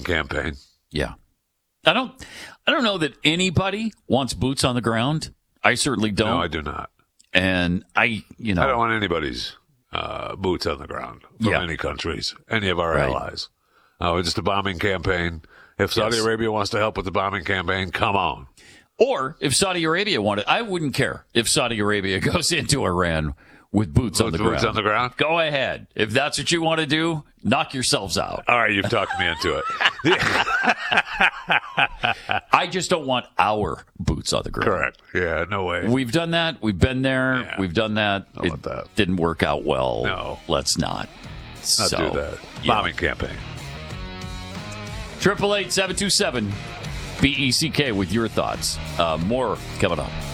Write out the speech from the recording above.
bombing campaign. Yeah. I don't know that anybody wants boots on the ground. I certainly don't. No, I do not. And I don't want anybody's boots on the ground from any countries, any of our allies. It's just a bombing campaign. If Saudi Arabia wants to help with the bombing campaign, come on. Or if Saudi Arabia wanted, I wouldn't care if Saudi Arabia goes into Iran with boots on the ground. Boots on the ground? Go ahead. If that's what you want to do, knock yourselves out. All right, you've talked me into it. I just don't want our boots on the ground. Correct. Yeah, no way. We've done that. We've been there. Yeah. We've done that. It didn't work out well. No. Let's not. Not do that. Bombing campaign. 888-727-BECK with your thoughts. More coming up.